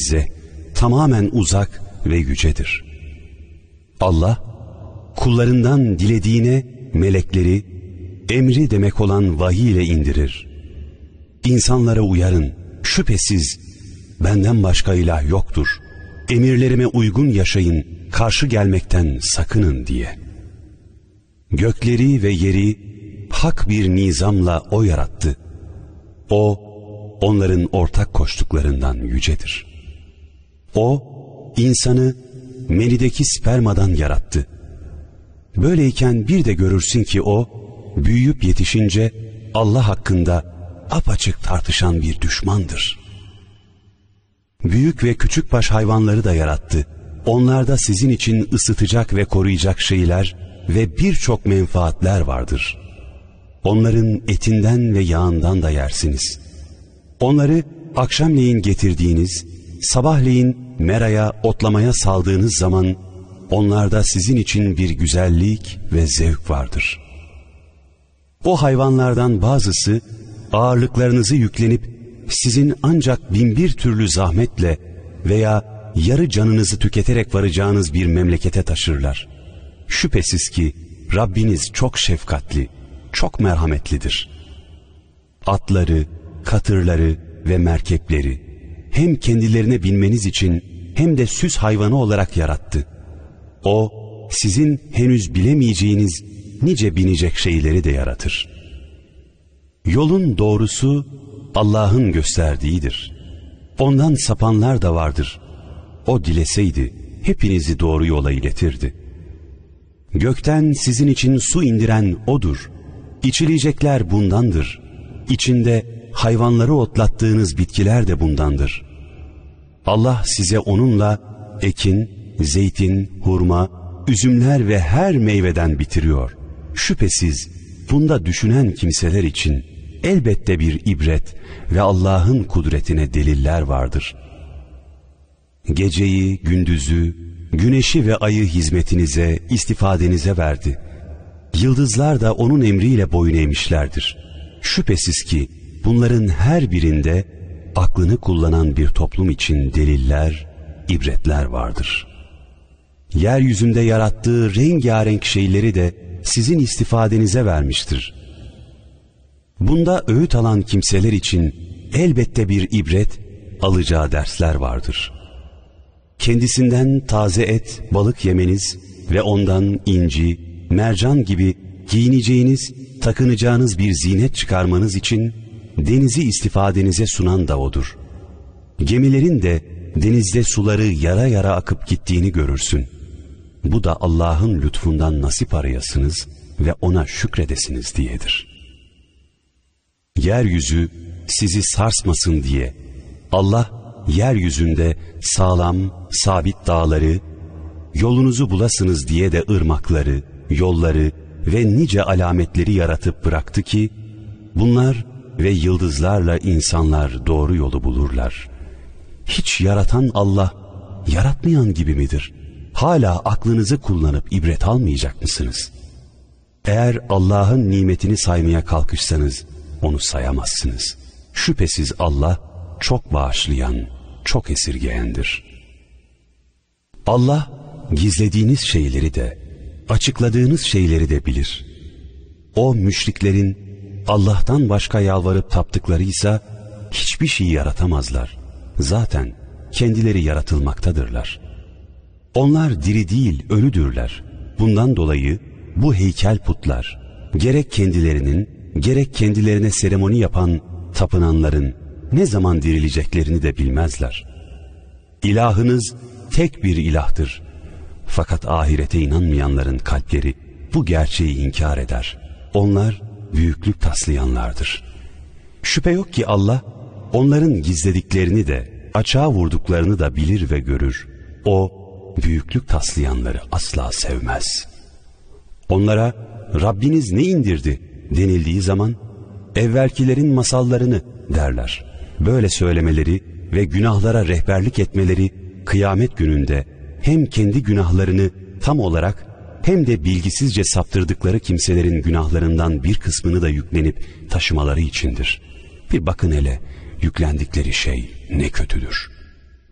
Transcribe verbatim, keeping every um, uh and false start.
münezzeh, tamamen uzak ve yücedir. Allah, kullarından dilediğine melekleri, emri demek olan vahiy ile indirir. İnsanlara uyarın, şüphesiz benden başka ilah yoktur. Emirlerime uygun yaşayın, karşı gelmekten sakının diye. Gökleri ve yeri hak bir nizamla O yarattı. O, onların ortak koştuklarından yücedir. O, insanı menideki spermadan yarattı. Böyleyken bir de görürsün ki o, büyüyüp yetişince Allah hakkında apaçık tartışan bir düşmandır. Büyük ve küçük baş hayvanları da yarattı. Onlarda sizin için ısıtacak ve koruyacak şeyler ve birçok menfaatler vardır. Onların etinden ve yağından da yersiniz. Onları akşamleyin getirdiğiniz, sabahleyin meraya, otlamaya saldığınız zaman onlarda sizin için bir güzellik ve zevk vardır. O hayvanlardan bazısı ağırlıklarınızı yüklenip sizin ancak binbir türlü zahmetle veya yarı canınızı tüketerek varacağınız bir memlekete taşırlar. Şüphesiz ki Rabbiniz çok şefkatli, çok merhametlidir. Atları, katırları ve merkepleri hem kendilerine binmeniz için hem de süs hayvanı olarak yarattı. O, sizin henüz bilemeyeceğiniz nice binecek şeyleri de yaratır. Yolun doğrusu Allah'ın gösterdiğidir. Ondan sapanlar da vardır. O dileseydi hepinizi doğru yola iletirdi. Gökten sizin için su indiren O'dur. İçilecekler bundandır. İçinde hayvanları otlattığınız bitkiler de bundandır. Allah size onunla ekin, zeytin, hurma, üzümler ve her meyveden bitiriyor. Şüphesiz bunda düşünen kimseler için elbette bir ibret ve Allah'ın kudretine deliller vardır. Geceyi, gündüzü, güneşi ve ayı hizmetinize, istifadenize verdi. Yıldızlar da onun emriyle boyun eğmişlerdir. Şüphesiz ki bunların her birinde aklını kullanan bir toplum için deliller, ibretler vardır. Yeryüzünde yarattığı rengarenk şeyleri de sizin istifadenize vermiştir. Bunda öğüt alan kimseler için elbette bir ibret, alacağı dersler vardır. Kendisinden taze et, balık yemeniz ve ondan inci, mercan gibi giyineceğiniz, takınacağınız bir zinet çıkarmanız için denizi istifadenize sunan da O'dur. Gemilerin de denizde suları yara yara akıp gittiğini görürsün. Bu da Allah'ın lütfundan nasip arayasınız ve O'na şükredesiniz diyedir. Yeryüzü sizi sarsmasın diye Allah yeryüzünde sağlam, sabit dağları, yolunuzu bulasınız diye de ırmakları, yolları ve nice alametleri yaratıp bıraktı ki bunlar ve yıldızlarla insanlar doğru yolu bulurlar. Hiç yaratan Allah, yaratmayan gibi midir? Hala aklınızı kullanıp ibret almayacak mısınız? Eğer Allah'ın nimetini saymaya kalkışsanız, onu sayamazsınız. Şüphesiz Allah çok bağışlayan, çok esirgeyendir. Allah gizlediğiniz şeyleri de, açıkladığınız şeyleri de bilir. O müşriklerin Allah'tan başka yalvarıp taptıklarıysa hiçbir şey yaratamazlar. Zaten kendileri yaratılmaktadırlar. Onlar diri değil, ölüdürler. Bundan dolayı bu heykel putlar, gerek kendilerinin, gerek kendilerine seremoni yapan tapınanların ne zaman dirileceklerini de bilmezler. İlahınız tek bir ilahtır. Fakat ahirete inanmayanların kalpleri bu gerçeği inkar eder. Onlar büyüklük taslayanlardır. Şüphe yok ki Allah onların gizlediklerini de açığa vurduklarını da bilir ve görür. O büyüklük taslayanları asla sevmez. Onlara Rabbiniz ne indirdi denildiği zaman evvelkilerin masallarını derler. Böyle söylemeleri ve günahlara rehberlik etmeleri kıyamet gününde hem kendi günahlarını tam olarak hem de bilgisizce saptırdıkları kimselerin günahlarından bir kısmını da yüklenip taşımaları içindir. Bir bakın hele yüklendikleri şey ne kötüdür.